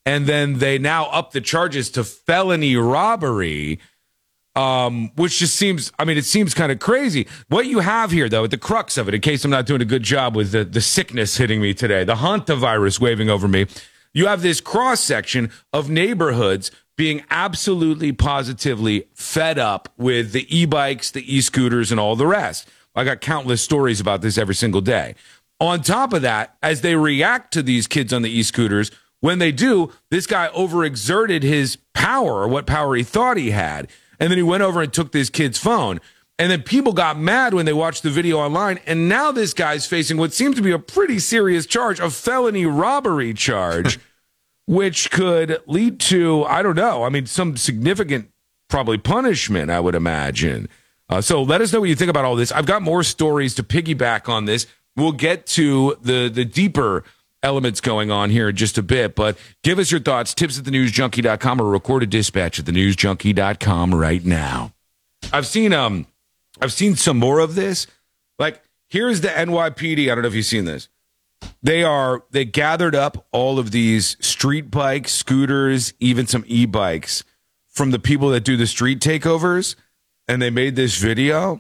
And then they now up the charges to felony robbery, which just seems, it seems kind of crazy. What you have here, though, at the crux of it, in case I'm not doing a good job with the sickness hitting me today, the hantavirus waving over me, you have this cross-section of neighborhoods being absolutely positively fed up with the e-bikes, the e-scooters, and all the rest. I got countless stories about this every single day. On top of that, as they react to these kids on the e-scooters, when they do, this guy overexerted his power, or what power he thought he had, and then he went over and took this kid's phone. And then people got mad when they watched the video online, and now this guy's facing what seems to be a pretty serious charge, a felony robbery charge, which could lead to, I don't know, some significant probably punishment, I would imagine. So let us know what you think about all this. I've got more stories to piggyback on this. We'll get to the deeper elements going on here in just a bit, but give us your thoughts, tips@thenewsjunkie.com, or record a dispatch at thenewsjunkie.com right now. I've seen some more of this. Like, here's the NYPD. I don't know if you've seen this. They gathered up all of these street bikes, scooters, even some e-bikes from the people that do the street takeovers, and they made this video.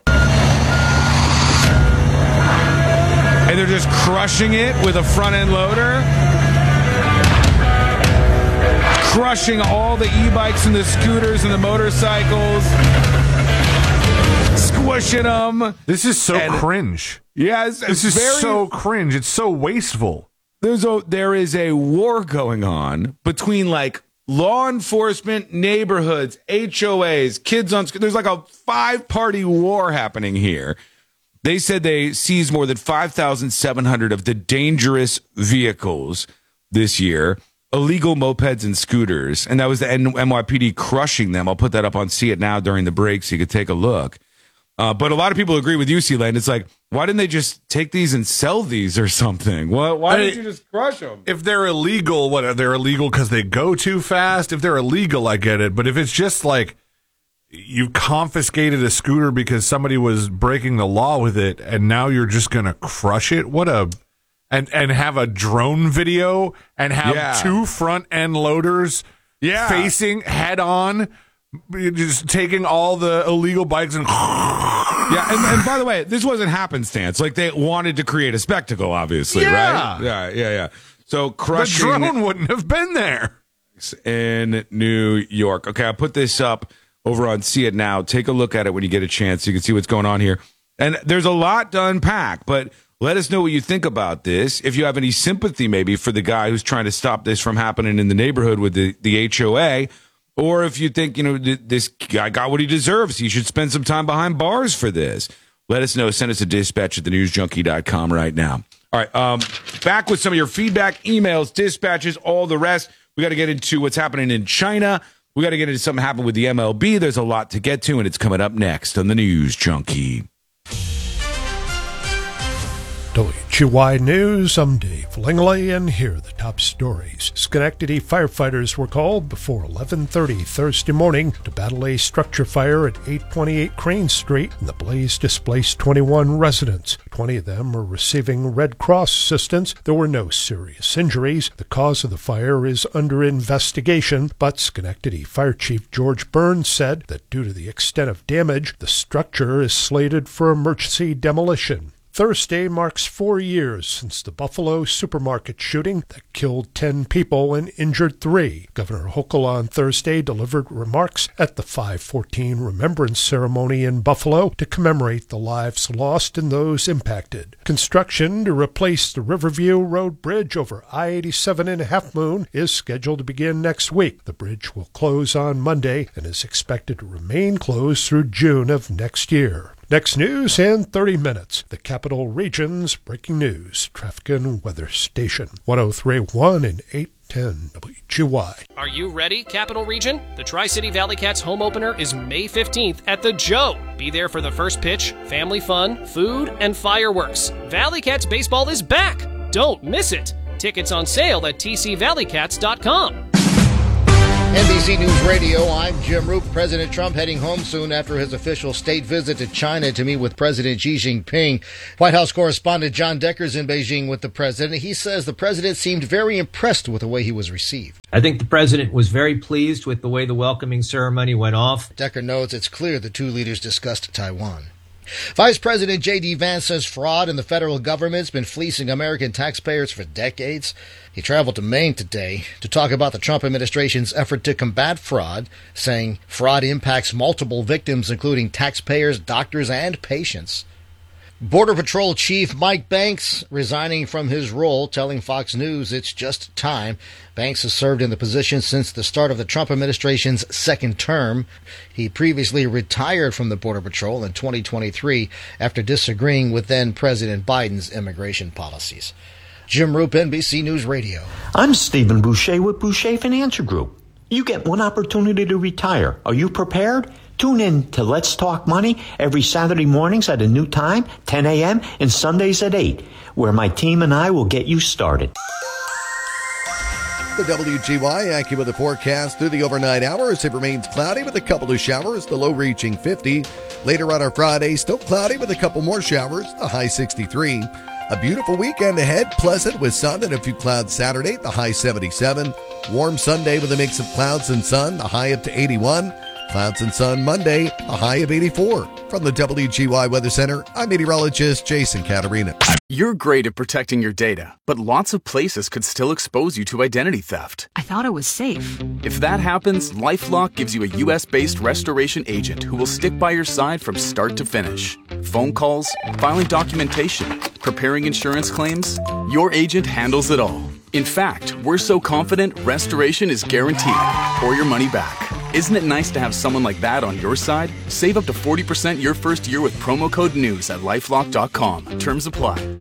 And they're just crushing it with a front-end loader. Crushing all the e-bikes and the scooters and the motorcycles. Squishing them. This is so cringe. Yes. This is so cringe. It's so wasteful. There is a war going on between, like, law enforcement, neighborhoods, HOAs, kids on... There's like a 5-party war happening here. They said they seized more than 5,700 of the dangerous vehicles this year, illegal mopeds and scooters, and that was the NYPD crushing them. I'll put that up on See It Now during the break so you could take a look. But a lot of people agree with you, C-Lane. It's like, why didn't they just take these and sell these or something? Why didn't you just crush them? If they're illegal, they're illegal because they go too fast? If they're illegal, I get it. But if it's just like, you confiscated a scooter because somebody was breaking the law with it, and now you're just going to crush it? And have a drone video and have 2 front-end loaders facing head-on, just taking all the illegal bikes and... Yeah, and by the way, this wasn't happenstance. Like, they wanted to create a spectacle, obviously, right? Yeah. So crushing... The drone wouldn't have been there. In New York. Okay, I'll put this up over on See It Now. Take a look at it when you get a chance. You can see what's going on here. And there's a lot to unpack, but let us know what you think about this. If you have any sympathy maybe for the guy who's trying to stop this from happening in the neighborhood with the HOA, or if you think, this guy got what he deserves. He should spend some time behind bars for this. Let us know. Send us a dispatch at thenewsjunkie.com right now. All right, back with some of your feedback, emails, dispatches, all the rest. We got to get into what's happening in China. We got to get into something happened with the MLB. There's a lot to get to, and it's coming up next on the News Junkie. WGY News, I'm Dave Langley, and here are the top stories. Schenectady firefighters were called before 11:30 Thursday morning to battle a structure fire at 828 Crane Street, and the blaze displaced 21 residents. 20 of them are receiving Red Cross assistance. There were no serious injuries. The cause of the fire is under investigation, but Schenectady Fire Chief George Burns said that due to the extent of damage, the structure is slated for emergency demolition. Thursday marks 4 years since the Buffalo supermarket shooting that killed 10 people and injured 3. Governor Hochul on Thursday delivered remarks at the 514 Remembrance Ceremony in Buffalo to commemorate the lives lost and those impacted. Construction to replace the Riverview Road Bridge over I-87 in Half Moon is scheduled to begin next week. The bridge will close on Monday and is expected to remain closed through June of next year. Next news in 30 minutes. The Capital Region's breaking news. Traffic and weather station. 103.1 and 810 WGY. Are you ready, Capital Region? The Tri-City Valley Cats home opener is May 15th at the Joe. Be there for the first pitch, family fun, food, and fireworks. Valley Cats baseball is back. Don't miss it. Tickets on sale at tcvalleycats.com. NBC News Radio, I'm Jim Roop. President Trump heading home soon after his official state visit to China to meet with President Xi Jinping. White House correspondent John Decker's in Beijing with the president. He says the president seemed very impressed with the way he was received. I think the president was very pleased with the way the welcoming ceremony went off. Decker notes it's clear the two leaders discussed Taiwan. Vice President J.D. Vance says fraud in the federal government's been fleecing American taxpayers for decades. He traveled to Maine today to talk about the Trump administration's effort to combat fraud, saying fraud impacts multiple victims, including taxpayers, doctors, and patients. Border Patrol Chief Mike Banks resigning from his role, telling Fox News it's just time. Banks has served in the position since the start of the Trump administration's second term. He previously retired from the Border Patrol in 2023 after disagreeing with then-President Biden's immigration policies. Jim Roop, NBC News Radio. I'm Stephen Boucher with Boucher Financial Group. You get one opportunity to retire. Are you prepared? Tune in to Let's Talk Money every Saturday mornings at a new time, 10 a.m., and Sundays at 8, where my team and I will get you started. The WGY AccuWeather forecast through the overnight hours. It remains cloudy with a couple of showers, the low reaching 50. Later on our Friday, still cloudy with a couple more showers, the high 63. A beautiful weekend ahead, pleasant with sun and a few clouds Saturday, the high 77. Warm Sunday with a mix of clouds and sun, the high up to 81. Clouds and sun Monday, a high of 84. From the WGY Weather Center, I'm meteorologist Jason Caterina. You're great at protecting your data, but lots of places could still expose you to identity theft. I thought it was safe. If that happens, LifeLock gives you a U.S.-based restoration agent who will stick by your side from start to finish. Phone calls, filing documentation, preparing insurance claims, your agent handles it all. In fact, we're so confident restoration is guaranteed or your money back. Isn't it nice to have someone like that on your side? Save up to 40% your first year with promo code NEWS at LifeLock.com. Terms apply.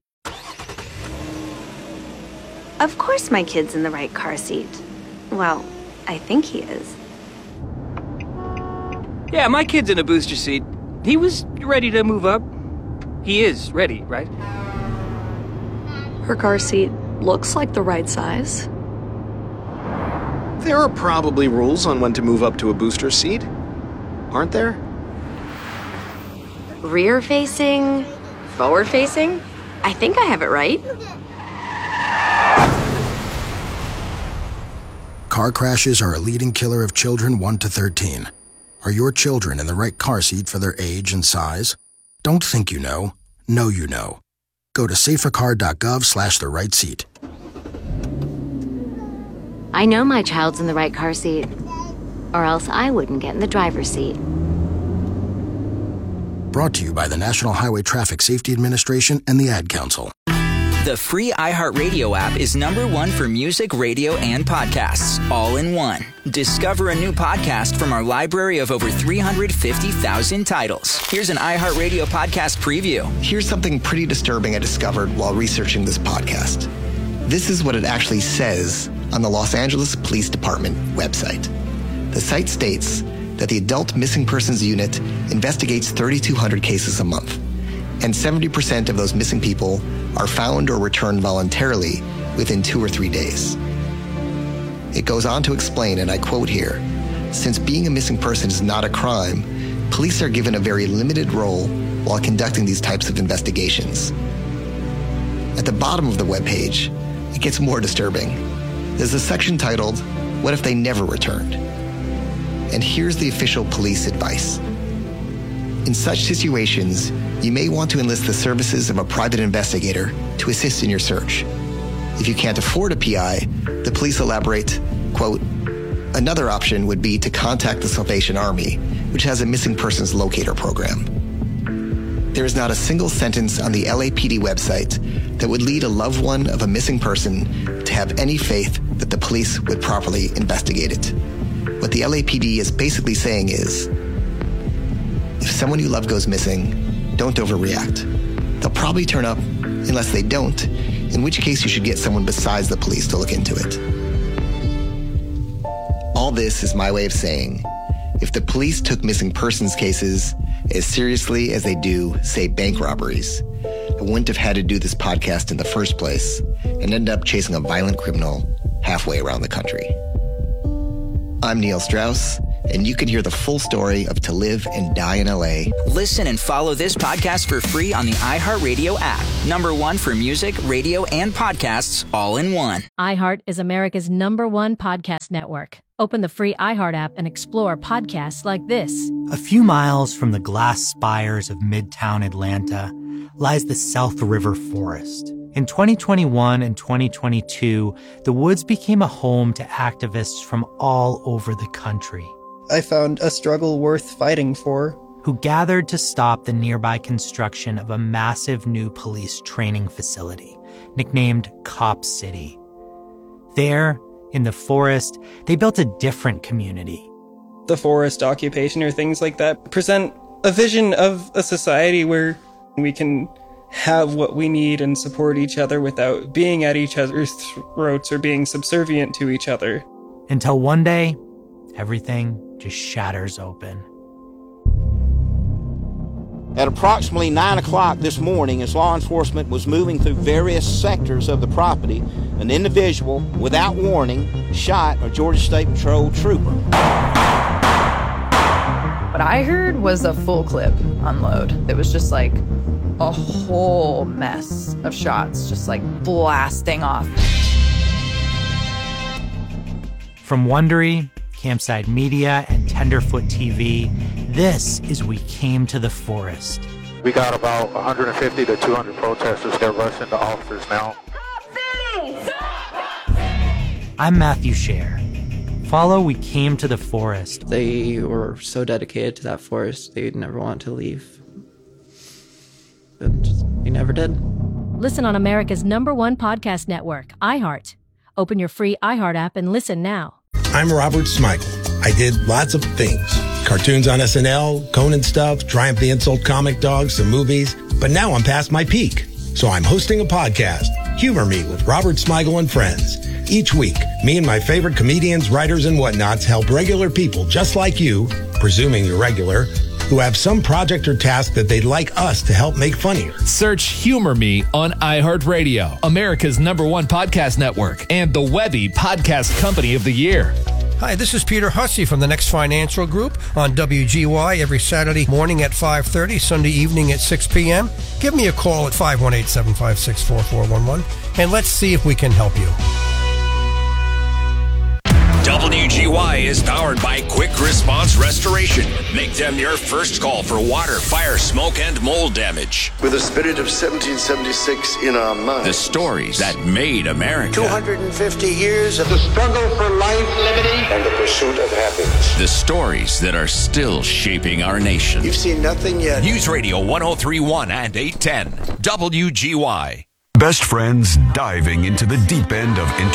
Of course my kid's in the right car seat. Well, I think he is. Yeah, my kid's in a booster seat. He was ready to move up. He is ready, right? Her car seat looks like the right size. There are probably rules on when to move up to a booster seat, aren't there? Rear-facing, forward-facing? I think I have it right. Car crashes are a leading killer of children 1 to 13. Are your children in the right car seat for their age and size? Don't think you know. Know you know. Go to safercar.gov/the-right seat. I know my child's in the right car seat, or else I wouldn't get in the driver's seat. Brought to you by the National Highway Traffic Safety Administration and the Ad Council. The free iHeartRadio app is #1 for music, radio, and podcasts, all in one. Discover a new podcast from our library of over 350,000 titles. Here's an iHeartRadio podcast preview. Here's something pretty disturbing I discovered while researching this podcast. This is what it actually says on the Los Angeles Police Department website. The site states that the Adult Missing Persons Unit investigates 3,200 cases a month, and 70% of those missing people are found or returned voluntarily within 2 or 3 days. It goes on to explain, and I quote here, since being a missing person is not a crime, police are given a very limited role while conducting these types of investigations. At the bottom of the webpage, it gets more disturbing. There's a section titled, What If They Never Returned? And here's the official police advice. In such situations, you may want to enlist the services of a private investigator to assist in your search. If you can't afford a PI, the police elaborate, quote, another option would be to contact the Salvation Army, which has a missing persons locator program. There is not a single sentence on the LAPD website that would lead a loved one of a missing person to have any faith that the police would properly investigate it. What the LAPD is basically saying is, if someone you love goes missing, don't overreact. They'll probably turn up unless they don't, in which case you should get someone besides the police to look into it. All this is my way of saying, if the police took missing persons cases as seriously as they do, say, bank robberies, I wouldn't have had to do this podcast in the first place and end up chasing a violent criminal halfway around the country. I'm Neil Strauss, and you can hear the full story of To Live and Die in LA. Listen and follow this podcast for free on the iHeartRadio app. #1 for music, radio, and podcasts all in one. iHeart is America's #1 podcast network. Open the free iHeart app and explore podcasts like this. A few miles from the glass spires of Midtown Atlanta lies the South River Forest. In 2021 and 2022, the woods became a home to activists from all over the country. I found a struggle worth fighting for. Who gathered to stop the nearby construction of a massive new police training facility, nicknamed Cop City. There, in the forest, they built a different community. The forest occupation or things like that present a vision of a society where we can have what we need and support each other without being at each other's throats or being subservient to each other. Until one day, everything just shatters open. At approximately 9 o'clock this morning, as law enforcement was moving through various sectors of the property, an individual, without warning, shot a Georgia State Patrol trooper. What I heard was a full clip unload. It was just like a whole mess of shots just like blasting off. From Wondery, Campside Media, and Tenderfoot TV, this is We Came to the Forest. We got about 150 to 200 protesters that rush into officers now. I'm Matthew Scher. Follow We Came to the Forest. They were so dedicated to that forest, they'd never want to leave. We never did. Listen on America's #1 podcast network, iHeart. Open your free iHeart app and listen now. I'm Robert Smigel. I did lots of things. Cartoons on SNL, Conan stuff, Triumph the Insult comic dogs, some movies. But now I'm past my peak. So I'm hosting a podcast, Humor Me with Robert Smigel and Friends. Each week, me and my favorite comedians, writers, and whatnots help regular people just like you, presuming you're regular, who have some project or task that they'd like us to help make funnier. Search Humor Me on iHeartRadio, America's #1 podcast network, and the Webby Podcast Company of the Year. Hi, this is Peter Hussey from the Next Financial Group on WGY every Saturday morning at 5:30, Sunday evening at 6 p.m. Give me a call at 518-756-4411, and let's see if we can help you. WGY is powered by Quick Response Restoration. Make them your first call for water, fire, smoke, and mold damage. With the spirit of 1776 in our minds. The stories that made America. 250 years of the struggle for life, liberty, and the pursuit of happiness. The stories that are still shaping our nation. You've seen nothing yet. News Radio 103.1 and 810. WGY. Best friends diving into the deep end of